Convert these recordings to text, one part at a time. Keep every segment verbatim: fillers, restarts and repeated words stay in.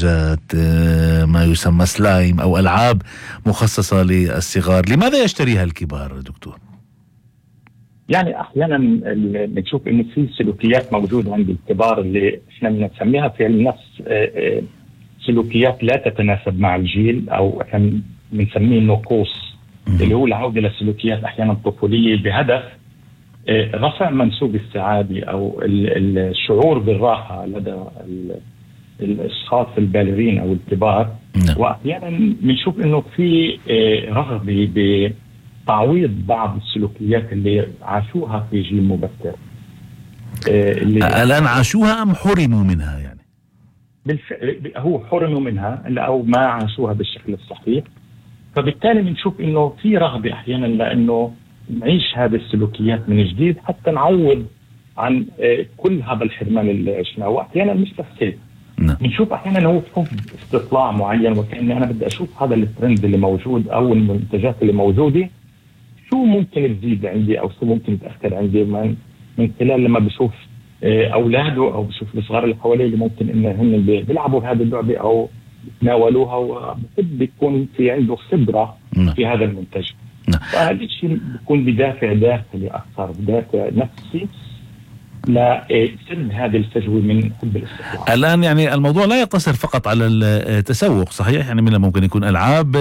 منتجات ما يسمى سلايم أو ألعاب مخصصة للصغار، لماذا يشتريها الكبار دكتور؟ يعني أحيانا بنشوف إنه في سلوكيات موجودة عند الكبار اللي إحنا بنسميها في علم النفس سلوكيات لا تتناسب مع الجيل، أو إحنا بنسميه نقوص، اللي هو العودة للسلوكيات أحيانا طفولية بهدف رفع منسوب السعادة أو الشعور بالراحة لدى الأشخاص البالغين أو الكبار. وأحيانا بنشوف إنه في رغبة بتعويض بعض السلوكيات اللي عاشوها في جيل مبكر. اللي الآن عاشوها أم حرموا منها؟ يعني بالف... هو حرموا منها أو ما عاشوها بالشكل الصحيح، فبالتالي بنشوف إنه في رغبة أحيانا لأنه نعيش هذه السلوكيات من جديد حتى نعوض عن كل هذا الحرمان اللي عشناه. وأحيانا مش بس هيك، بنشوف أحيانا هو حب استطلاع معين، وكأني أنا بدي أشوف هذا الترند اللي موجود أو المنتجات اللي موجودة شو ممكن تزيد عندي أو شو ممكن تأثر عندي، من من خلال لما بشوف أولاده أو بشوف الصغار اللي حواليه اللي ممكن إنهم بيلعبوا بهذه اللعبة أو يتناولوها، وبحب يكون في عنده خبرة في هذا المنتج. فهذا الشيء بيكون بدافع داخلي أكثر، بدافع نفسي لسد هذه الفجوة من حب الاستطلاع. الآن يعني الموضوع لا يقتصر فقط على التسوق، صحيح؟ يعني من ممكن يكون ألعاب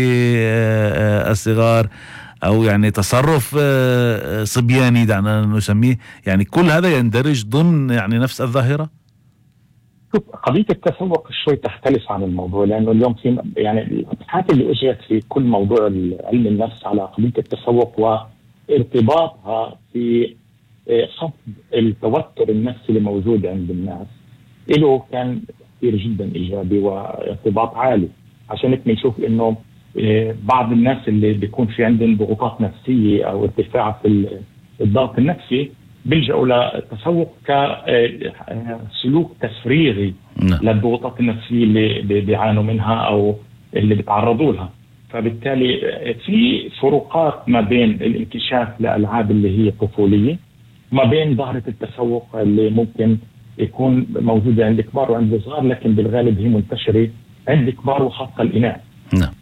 للصغار أو يعني تصرف صبياني دعنا نسميه، يعني كل هذا يندرج ضمن يعني نفس الظاهرة؟ شوف، قضية التسوق شوي تختلف عن الموضوع، لأنه اليوم في يعني الأبحاث اللي أجرت في كل موضوع علم النفس على قضية التسوق وارتباطها في خفض التوتر النفسي اللي موجود عند الناس له كان كثير جدا إيجابي وارتباط عالي. عشان هيك بنشوف إنه بعض الناس اللي بيكون في عندهم ضغوطات نفسية أو ارتفاع في الضغط النفسي بيلجأوا للتسوق كسلوك تفريغي للضغوطات النفسية اللي بيعانوا منها أو اللي بيتعرضوا لها. فبالتالي في فروقات ما بين الانكشاف لألعاب اللي هي طفولية ما بين ظاهرة التسوق اللي ممكن يكون موجودة عند كبار وعند صغار، لكن بالغالب هي منتشرة عند كبار وخاصة الإناث. نعم.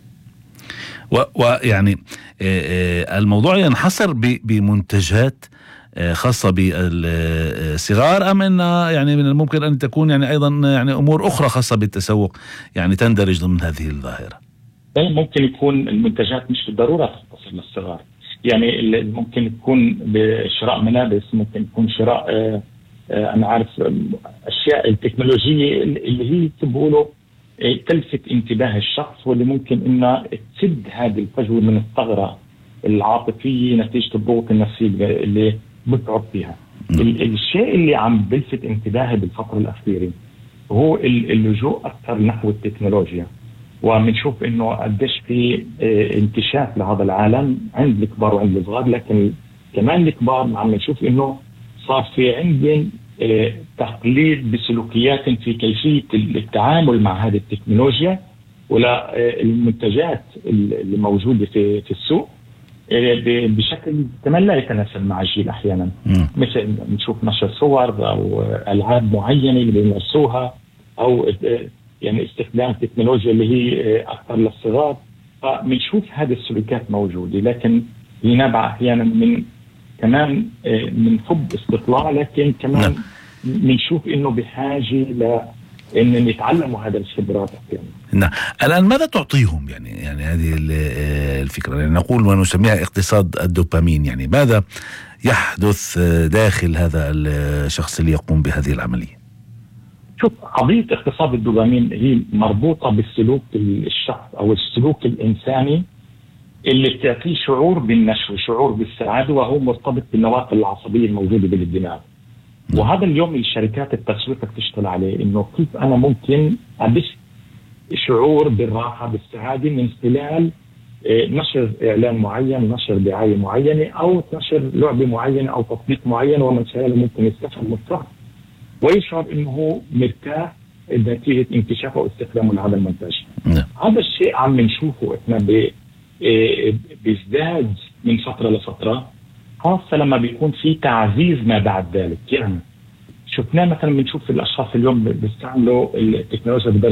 ويعني الموضوع ينحصر بمنتجات خاصة بالصغار أم أن يعني من الممكن أن تكون يعني أيضا يعني أمور أخرى خاصة بالتسوق يعني تندرج ضمن هذه الظاهرة؟ ممكن يكون المنتجات مش بالضرورة تختصر للصغار، يعني ممكن تكون بشراء ملابس، ممكن يكون شراء آه آه أنا عارف أشياء التكنولوجية اللي هي تقوله آه تلفت انتباه الشخص، واللي ممكن إنها تسد هذه الفجوة من الثغرة العاطفية نتيجة الضغط النفسي اللي بتعب فيها. الشيء اللي عم بلفت انتباهي بالفترة الأخيرة هو اللجوء أكثر نحو التكنولوجيا، وبنشوف إنه قديش في انكشاف لهذا العالم عند الكبار وعند الصغار، لكن كمان الكبار عم نشوف إنه صار في عندهم تقليد بسلوكيات في كيفية التعامل مع هذه التكنولوجيا ولا المنتجات اللي موجودة في في السوق بشكل كمان لا يتناسب مع الجيل أحيانا. مثل بنشوف نشر صور أو ألعاب معينة اللي بيمارسوها أو يعني استخدام التكنولوجيا اللي هي أكثر للصغار. فبنشوف هذه السلوكيات موجودة، لكن هي نابعة أحيانا من كمان من حب استطلاع، لكن كمان بنشوف إنه بحاجة ل إن يتعلموا هذا الخبرات أحيانا. نعم. الآن ماذا تعطيهم يعني يعني هذه الفكرة، يعني نقول ونسميها اقتصاد الدوبامين، يعني ماذا يحدث داخل هذا الشخص اللي يقوم بهذه العملية؟ شوف، قضية اقتصاد الدوبامين هي مربوطة بالسلوك الشخص أو السلوك الإنساني اللي بتعطيه شعور بالنشوة، شعور بالسعادة، وهو مرتبط بالنواقل العصبية الموجودة بالدماغ. وهذا اليوم الشركات التسويق بتشتغل عليه، إنه كيف أنا ممكن أبث شعور بالراحة بالسعادة من خلال نشر إعلان معين، نشر دعاية معينة، أو نشر لعبة معينة أو تطبيق معين، ومن خلاله ممكن يستفاد مصلحة ويشعر إنه مرتاح نتيجة انكشافه واستخدامه لهذا المنتج. هذا الشيء عم نشوفه إحنا بيزداد من فترة لفترة، خاصة لما بيكون في تعزيز ما بعد ذلك. يعني شفناه مثلا بنشوف الأشخاص اليوم بيستعملوا التكنولوجيا